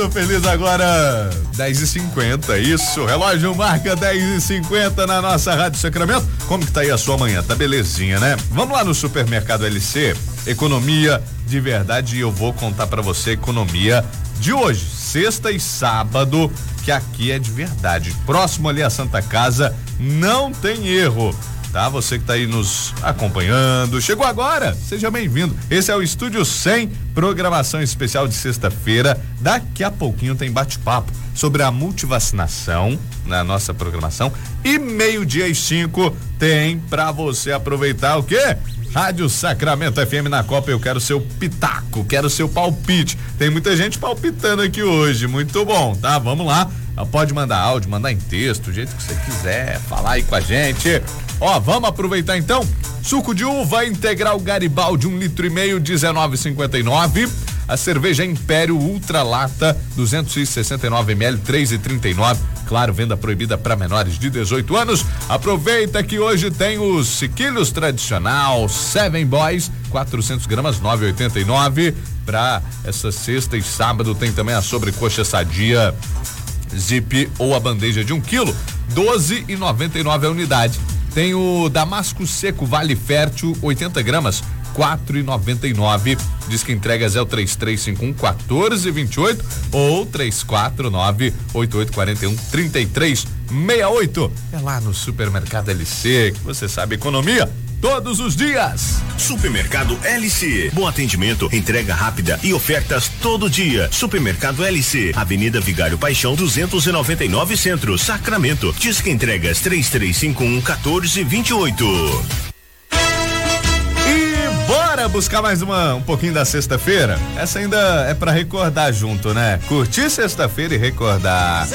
Tô feliz agora, 10h50, isso, relógio marca 10h50 na nossa Rádio Sacramento. Como que tá aí a sua manhã? Tá belezinha, né? Vamos lá no Supermercado LC, economia de verdade, e eu vou contar pra você a economia de hoje, sexta e sábado, que aqui é de verdade. Próximo ali a Santa Casa, não tem erro. Tá, você que tá aí nos acompanhando, chegou agora, seja bem-vindo. Esse é o Estúdio 100, programação especial de sexta-feira. Daqui a pouquinho tem bate-papo sobre a multivacinação na nossa programação. E 12:05 tem pra você aproveitar o quê? Rádio Sacramento FM na Copa. Eu quero seu pitaco, quero seu palpite. Tem muita gente palpitando aqui hoje, muito bom, tá? Vamos lá, pode mandar áudio, mandar em texto, do jeito que você quiser, falar aí com a gente. Ó, vamos aproveitar então. Suco de uva integral Garibaldi, 1,5 litro, 19,59. A cerveja Império Ultra Lata, 269 ml, 3,39. Claro, venda proibida para menores de 18 anos. Aproveita que hoje tem os sequilhos tradicional Seven Boys, 400 gramas, 9,89. Para essa sexta e sábado tem também a sobrecoxa sadia Zip ou a bandeja de 1 quilo, 12,99 a unidade. Tem o Damasco Seco Vale Fértil, 80 gramas, 4,99. Diz que entregas é o 3351-1428 ou 349-8841-3368. É lá no Supermercado LC, que você sabe, economia todos os dias. Supermercado LC, bom atendimento, entrega rápida e ofertas todo dia. Supermercado LC, Avenida Vigário Paixão 299 Centro, Sacramento. Diz que entregas 3351-1428. E bora buscar mais um pouquinho da sexta-feira. Essa ainda é pra recordar junto, né? Curtir sexta-feira e recordar.